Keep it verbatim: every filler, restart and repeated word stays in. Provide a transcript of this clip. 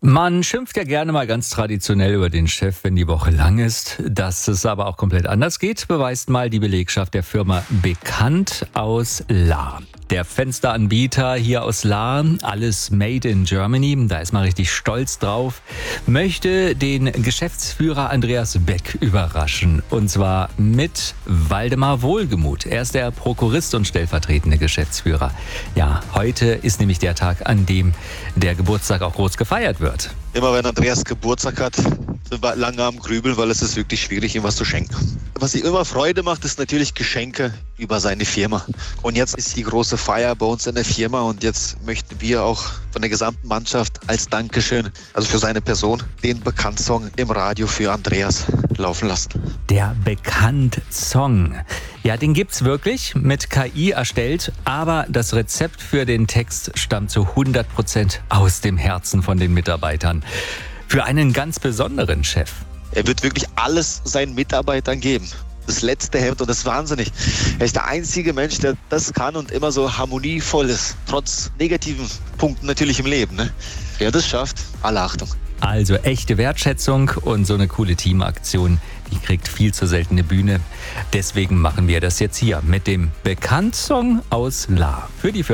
Man schimpft ja gerne mal ganz traditionell über den Chef, wenn die Woche lang ist. Dass es aber auch komplett anders geht, beweist mal die Belegschaft der Firma Bekannt aus Lahr. Der Fensteranbieter hier aus Lahr, alles made in Germany, da ist man richtig stolz drauf, möchte den Geschäftsführer Andreas Beck überraschen. Und zwar mit Waldemar Wohlgemuth. Er ist der Prokurist und stellvertretende Geschäftsführer. Ja, heute ist nämlich der Tag, an dem der Geburtstag auch groß gefeiert wird. Immer wenn Andreas Geburtstag hat, sind wir lange am Grübeln, weil es ist wirklich schwierig, ihm was zu schenken. Was ihm immer Freude macht, ist natürlich Geschenke über seine Firma. Und jetzt ist die große Feier bei uns in der Firma und jetzt möchten wir auch von der gesamten Mannschaft als Dankeschön, also für seine Person, den Bekannt-Song im Radio für Andreas laufen lassen. Der Bekannt-Song. Ja, den gibt's wirklich, mit K I erstellt, aber das Rezept für den Text stammt zu hundert Prozent aus dem Herzen von den Mitarbeitern. Für einen ganz besonderen Chef. Er wird wirklich alles seinen Mitarbeitern geben. Das letzte Hemd und das ist wahnsinnig. Er ist der einzige Mensch, der das kann und immer so harmonievoll ist. Trotz negativen Punkten natürlich im Leben. Ne? Wer das schafft, alle Achtung. Also echte Wertschätzung und so eine coole Teamaktion, die kriegt viel zu selten eine Bühne. Deswegen machen wir das jetzt hier mit dem Bekannt-Song aus Lahr. Für die